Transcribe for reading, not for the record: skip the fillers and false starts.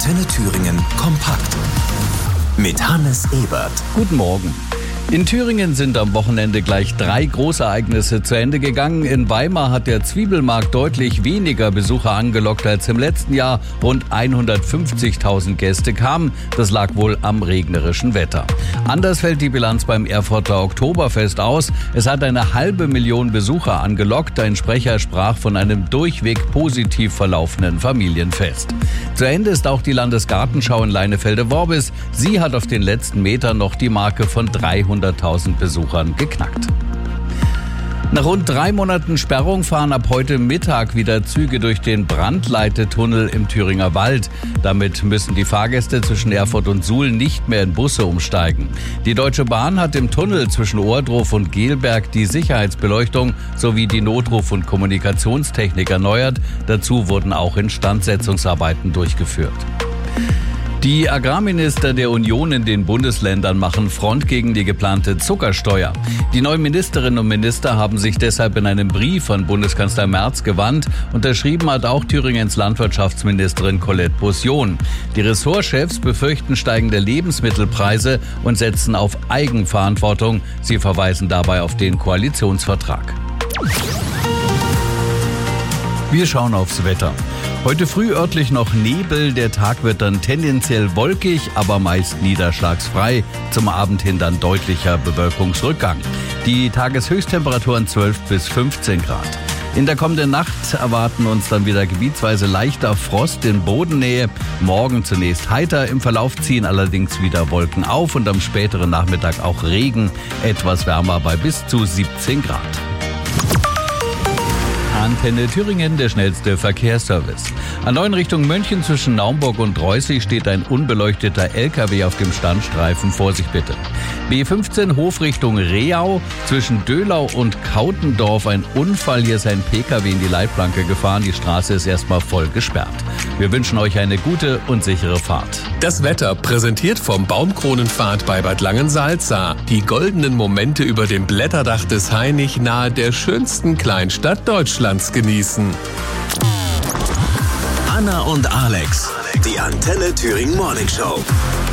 Antenne Thüringen kompakt mit Hannes Ebert. Guten Morgen. In Thüringen sind am Wochenende gleich 3 Großereignisse zu Ende gegangen. In Weimar hat der Zwiebelmarkt deutlich weniger Besucher angelockt als im letzten Jahr. Rund 150.000 Gäste kamen. Das lag wohl am regnerischen Wetter. Anders fällt die Bilanz beim Erfurter Oktoberfest aus. Es hat 500.000 Besucher angelockt. Ein Sprecher sprach von einem durchweg positiv verlaufenden Familienfest. Zu Ende ist auch die Landesgartenschau in Leinefelde-Worbis. Sie hat auf den letzten Metern noch die Marke von 300.000 Besuchern geknackt. Nach rund 3 Monaten Sperrung fahren ab heute Mittag wieder Züge durch den Brandleitetunnel im Thüringer Wald. Damit müssen die Fahrgäste zwischen Erfurt und Suhl nicht mehr in Busse umsteigen. Die Deutsche Bahn hat im Tunnel zwischen Ohrdruf und Gelberg die Sicherheitsbeleuchtung sowie die Notruf- und Kommunikationstechnik erneuert. Dazu wurden auch Instandsetzungsarbeiten durchgeführt. Die Agrarminister der Union in den Bundesländern machen Front gegen die geplante Zuckersteuer. Die neuen Ministerinnen und Minister haben sich deshalb in einem Brief an Bundeskanzler Merz gewandt. Unterschrieben hat auch Thüringens Landwirtschaftsministerin Colette Bossion. Die Ressortchefs befürchten steigende Lebensmittelpreise und setzen auf Eigenverantwortung. Sie verweisen dabei auf den Koalitionsvertrag. Wir schauen aufs Wetter. Heute früh örtlich noch Nebel, der Tag wird dann tendenziell wolkig, aber meist niederschlagsfrei. Zum Abend hin dann deutlicher Bewölkungsrückgang. Die Tageshöchsttemperaturen 12 bis 15 Grad. In der kommenden Nacht erwarten uns dann wieder gebietsweise leichter Frost in Bodennähe. Morgen zunächst heiter, im Verlauf ziehen allerdings wieder Wolken auf und am späteren Nachmittag auch Regen. Etwas wärmer bei bis zu 17 Grad. Antenne Thüringen, der schnellste Verkehrsservice. A9 Richtung München zwischen Naumburg und Reußig steht ein unbeleuchteter LKW auf dem Standstreifen. Vorsicht bitte. B15 Hof Richtung Reau zwischen Döhlau und Kautendorf ein Unfall. Hier ist ein PKW in die Leitplanke gefahren. Die Straße ist erstmal voll gesperrt. Wir wünschen euch eine gute und sichere Fahrt. Das Wetter präsentiert vom Baumkronenpfad bei Bad Langensalza. Die goldenen Momente über dem Blätterdach des Hainich nahe der schönsten Kleinstadt Deutschlands genießen. Anna und Alex, die Antenne Thüringen Morning Show.